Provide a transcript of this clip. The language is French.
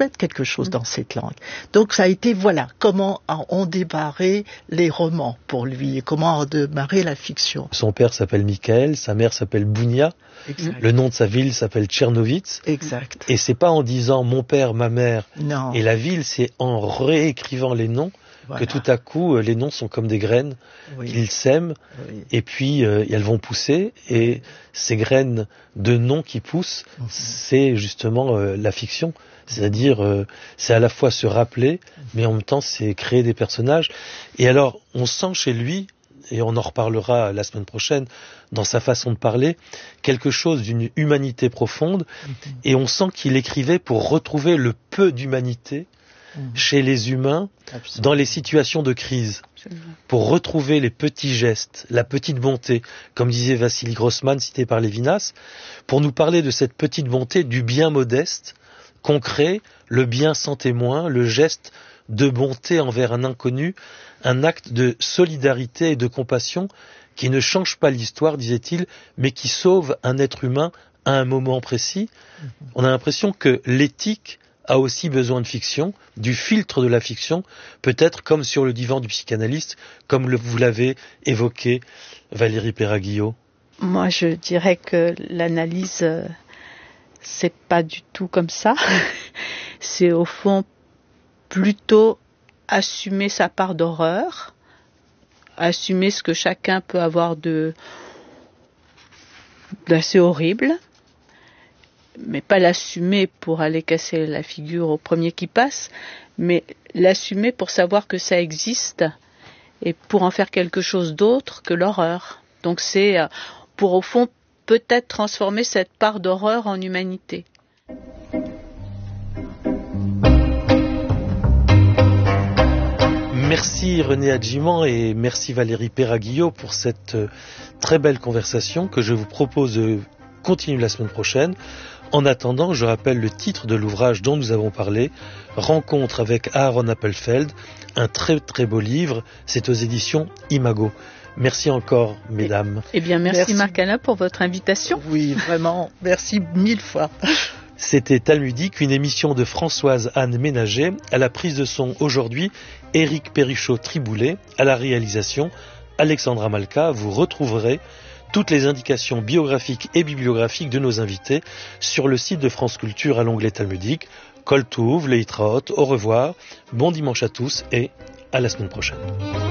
transmettre quelque chose dans cette langue. Donc ça a été, voilà, comment ont démarré les romans pour lui et comment a démarré la fiction. Son père s'appelle Michael, sa mère s'appelle Bounia. Exact. Le nom de sa ville s'appelle Tchernovitz. Exact. Et c'est pas en disant mon père, ma mère Non. et la ville, c'est en réécrivant les noms Voilà. que tout à coup les noms sont comme des graines qu'ils sèment et puis elles vont pousser et ces graines de noms qui poussent, c'est justement la fiction. C'est-à-dire c'est à la fois se rappeler mais en même temps c'est créer des personnages. Et alors on sent chez lui, et on en reparlera la semaine prochaine, dans sa façon de parler, quelque chose d'une humanité profonde, et on sent qu'il écrivait pour retrouver le peu d'humanité chez les humains dans les situations de crise, pour retrouver les petits gestes, la petite bonté, comme disait Vassili Grossman, cité par Lévinas, pour nous parler de cette petite bonté du bien modeste, concret, le bien sans témoin, le geste de bonté envers un inconnu, un acte de solidarité et de compassion qui ne change pas l'histoire, disait-il, mais qui sauve un être humain à un moment précis. On a l'impression que l'éthique a aussi besoin de fiction, du filtre de la fiction, peut-être comme sur le divan du psychanalyste, comme vous l'avez évoqué, Valérie Perra-Guillot. Moi, je dirais que l'analyse, c'est pas du tout comme ça. C'est au fond plutôt assumer sa part d'horreur, assumer ce que chacun peut avoir d'assez horrible, mais pas l'assumer pour aller casser la figure au premier qui passe, mais l'assumer pour savoir que ça existe et pour en faire quelque chose d'autre que l'horreur. Donc c'est pour au fond peut-être transformer cette part d'horreur en humanité. Merci René Adjiman et merci Valérie Perra-Guillot pour cette très belle conversation que je vous propose de continuer la semaine prochaine. En attendant, je rappelle le titre de l'ouvrage dont nous avons parlé, Rencontre avec Aaron Appelfeld, un très très beau livre, c'est aux éditions Imago. Merci encore, mesdames. Eh bien, merci Marc-Alain pour votre invitation. Oui, vraiment, merci 1000 fois. C'était Talmudique, une émission de Françoise Anne Ménager, à la prise de son aujourd'hui, Éric Perrichot-Triboulet, à la réalisation, Alexandra Malka. Vous retrouverez toutes les indications biographiques et bibliographiques de nos invités sur le site de France Culture à l'onglet Talmudique. Kol Tuv, Leitraot, au revoir, bon dimanche à tous et à la semaine prochaine.